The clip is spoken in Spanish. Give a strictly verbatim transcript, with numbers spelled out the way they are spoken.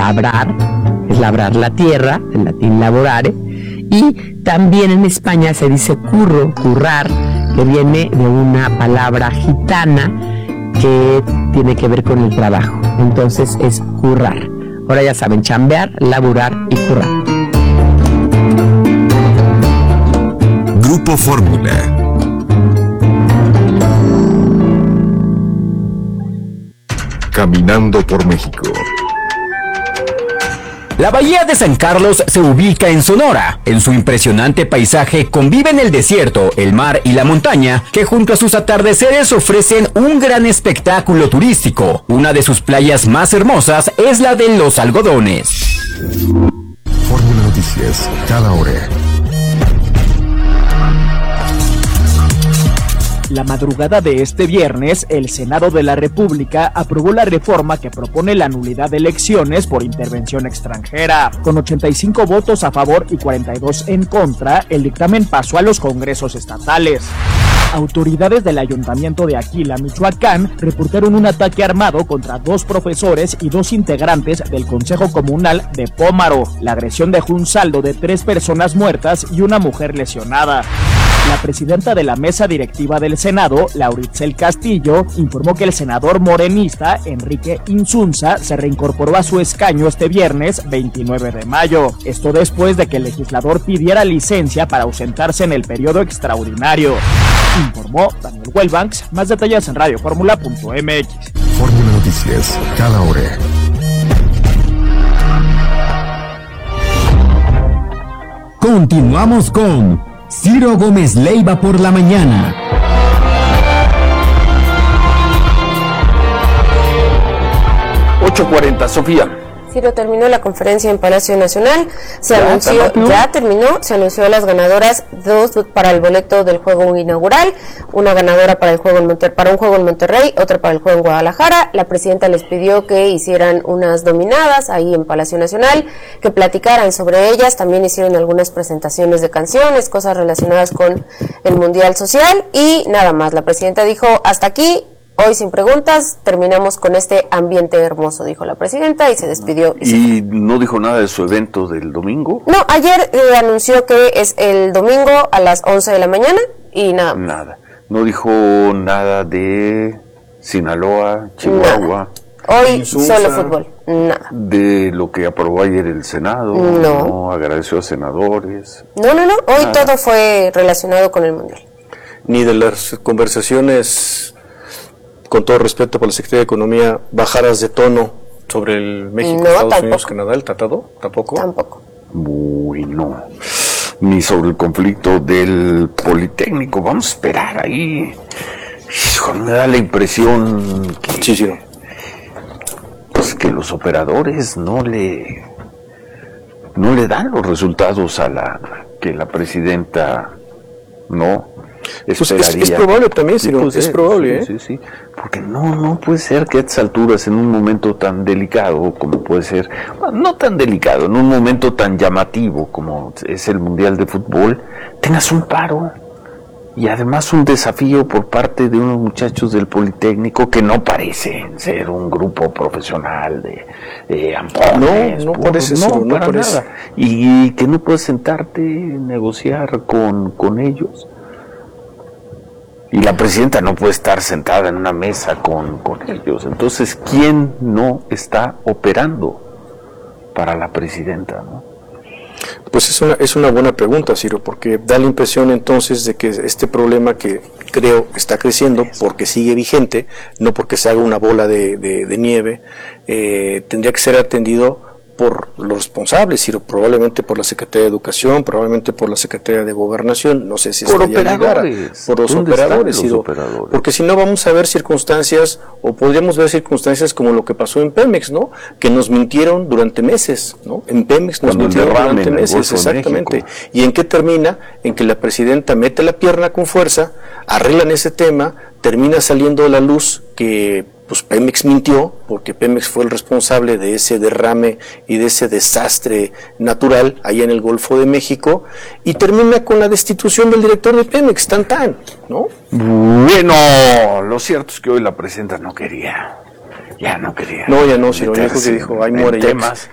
labrar, es labrar la tierra, en latín laborare, y también en España se dice curro, currar, que viene de una palabra gitana que tiene que ver con el trabajo. Entonces es currar. Ahora ya saben, chambear, laburar y currar. Grupo Fórmula. Caminando por México. La bahía de San Carlos se ubica en Sonora. En su impresionante paisaje conviven el desierto, el mar y la montaña, que junto a sus atardeceres ofrecen un gran espectáculo turístico. Una de sus playas más hermosas es la de Los Algodones. Fórmula Noticias, cada hora. La madrugada de este viernes, el Senado de la República aprobó la reforma que propone la nulidad de elecciones por intervención extranjera. Con ochenta y cinco votos a favor y cuarenta y dos en contra, el dictamen pasó a los congresos estatales. Autoridades del Ayuntamiento de Aquila, Michoacán, reportaron un ataque armado contra dos profesores y dos integrantes del Consejo Comunal de Pómaro. La agresión dejó un saldo de tres personas muertas y una mujer lesionada. La presidenta de la mesa directiva del Senado, Lauritzel Castillo, informó que el senador morenista Enrique Insunza se reincorporó a su escaño este viernes veintinueve de mayo. Esto después de que el legislador pidiera licencia para ausentarse en el periodo extraordinario. Informó Daniel Wellbanks. Más detalles en radio fórmula punto m x. Fórmula Noticias, cada hora. Continuamos con Ciro Gómez Leiva por la mañana. ocho cuarenta, Sofía. Ciro, terminó la conferencia en Palacio Nacional, se ¿Ya, anunció, ya terminó, se anunció las ganadoras, dos para el boleto del juego inaugural, una ganadora para el juego en Monter, para un juego en Monterrey, otra para el juego en Guadalajara. La presidenta les pidió que hicieran unas dominadas ahí en Palacio Nacional, que platicaran sobre ellas, también hicieron algunas presentaciones de canciones, cosas relacionadas con el Mundial Social y nada más. La presidenta dijo, hasta aquí. Hoy sin preguntas, terminamos con este ambiente hermoso, dijo la presidenta y se despidió. ¿Y, ¿Y no dijo nada de su evento del domingo? No, ayer eh, anunció que es el domingo a las once de la mañana y nada. Nada. No dijo nada de Sinaloa, Chihuahua. Nada. Hoy solo fútbol, nada. De lo que aprobó ayer el Senado. No. No agradeció a senadores. No, no, no. Hoy nada. Todo fue relacionado con el Mundial. Ni de las conversaciones, con todo respeto por la Secretaría de Economía, bajadas de tono sobre el México, no, Estados tampoco. Unidos, Canadá, el tratado, ¿tampoco? Tampoco. Uy, no. Ni sobre el conflicto del Politécnico. Vamos a esperar ahí. Hijo, me da la impresión que, sí, sí, no. pues que los operadores no le no le dan los resultados a la que la presidenta no Pues es, es probable también, sí, no, es probable, ¿eh? Sí, sí, sí, porque no, no puede ser que a estas alturas, en un momento tan delicado como puede ser, bueno, no tan delicado, en un momento tan llamativo como es el Mundial de Fútbol, tengas un paro y además un desafío por parte de unos muchachos del Politécnico que no parecen ser un grupo profesional de, de ampones. No, no parece eso, no, no para parece. nada. Y que no puedes sentarte, negociar con, con ellos. Y la presidenta no puede estar sentada en una mesa con, con ellos. Entonces, ¿quién no está operando para la presidenta, no? Pues es una, es una buena pregunta, Ciro, porque da la impresión entonces de que este problema, que creo está creciendo porque sigue vigente, no porque se haga una bola de, de, de nieve, eh, tendría que ser atendido por los responsables, Ciro, probablemente por la Secretaría de Educación, probablemente por la Secretaría de Gobernación, no sé si por hasta allá llegara, por los operadores, Ciro, operadores? Porque si no vamos a ver circunstancias, o podríamos ver circunstancias como lo que pasó en Pemex, ¿no? Que nos mintieron durante meses, ¿no? En Pemex nos Cuando mintieron durante meses, exactamente. ¿Y en qué termina? En que la presidenta mete la pierna con fuerza, arreglan ese tema, termina saliendo a la luz que pues Pemex mintió, porque Pemex fue el responsable de ese derrame y de ese desastre natural allá en el Golfo de México, y termina con la destitución del director de Pemex, tan tan, ¿no? Bueno, lo cierto es que hoy la presidenta no quería, ya no quería. No, ya no, sino dijo que dijo, ay, muere, ya,